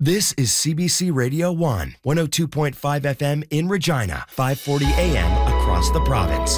This is CBC Radio 1, 102.5 FM in Regina, 540 AM across the province.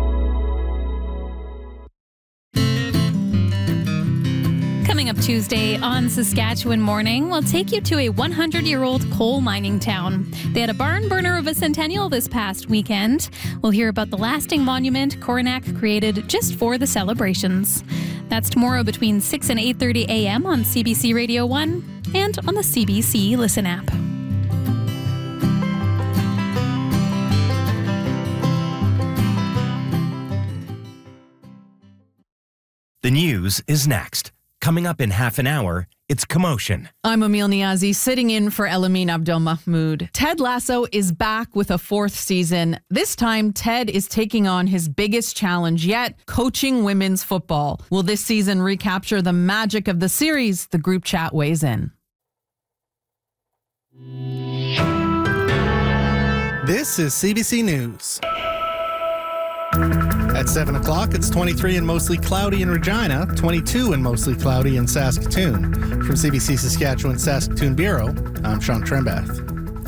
Coming up Tuesday on Saskatchewan Morning, we'll take you to a 100-year-old coal mining town. They had a barn burner of a centennial this past weekend. We'll hear about the lasting monument Coronach created just for the celebrations. That's tomorrow between 6 and 8:30 a.m. on CBC Radio 1 and on the CBC Listen app. The news is next. Coming up in half an hour, it's Commotion. I'm Emil Niazi, sitting in for Elamin Abdel-Mahmoud. Ted Lasso is back with a fourth season. This time, Ted is taking on his biggest challenge yet, coaching women's football. Will this season recapture the magic of the series? The group chat weighs in. This is CBC News. At 7 o'clock, it's 23 and mostly cloudy in Regina, 22 and mostly cloudy in Saskatoon. From CBC Saskatchewan Saskatoon Bureau, I'm Sean Trembath.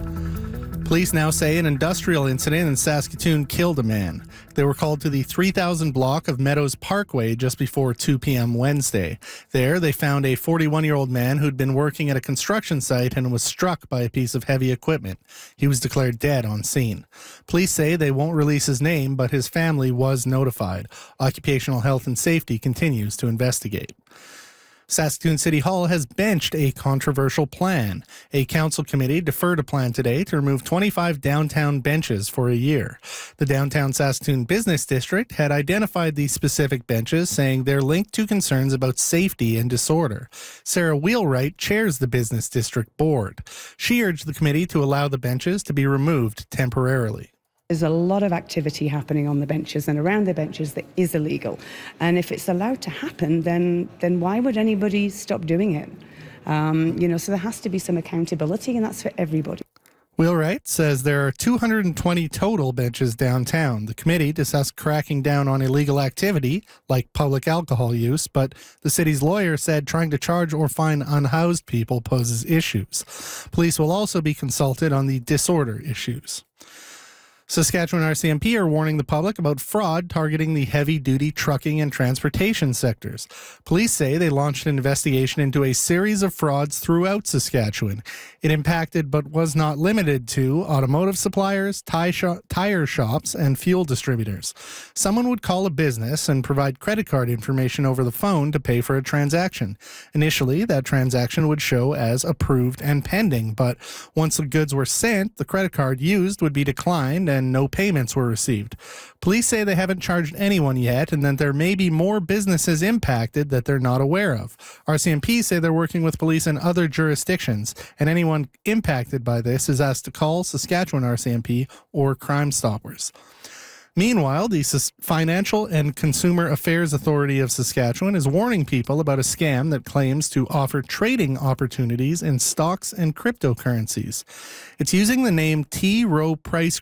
Police now say an industrial incident in Saskatoon killed a man. They were called to the 3000 block of Meadows Parkway just before 2 p.m. Wednesday. There, they found a 41-year-old man who'd been working at a construction site and was struck by a piece of heavy equipment. He was declared dead on scene. Police say they won't release his name, but his family was notified. Occupational Health and Safety continues to investigate. Saskatoon City Hall has benched a controversial plan. A council committee deferred a plan today to remove 25 downtown benches for a year. The downtown Saskatoon Business District had identified these specific benches, saying they're linked to concerns about safety and disorder. Sarah Wheelwright chairs the Business District Board. She urged the committee to allow the benches to be removed temporarily. There's a lot of activity happening on the benches and around the benches that is illegal. And if it's allowed to happen, then why would anybody stop doing it? So there has to be some accountability, and that's for everybody. Wheelwright says there are 220 total benches downtown. The committee discussed cracking down on illegal activity, like public alcohol use, but the city's lawyer said trying to charge or fine unhoused people poses issues. Police will also be consulted on the disorder issues. Saskatchewan RCMP are warning the public about fraud targeting the heavy-duty trucking and transportation sectors. Police say they launched an investigation into a series of frauds throughout Saskatchewan. It impacted but was not limited to automotive suppliers, tire shops, and fuel distributors. Someone would call a business and provide credit card information over the phone to pay for a transaction. Initially, that transaction would show as approved and pending, but once the goods were sent, the credit card used would be declined and no payments were received. Police say they haven't charged anyone yet and that there may be more businesses impacted that they're not aware of. RCMP say they're working with police in other jurisdictions, and anyone impacted by this is asked to call Saskatchewan RCMP or Crime Stoppers. Meanwhile, the Financial and Consumer Affairs Authority of Saskatchewan is warning people about a scam that claims to offer trading opportunities in stocks and cryptocurrencies. It's using the name T. Rowe Price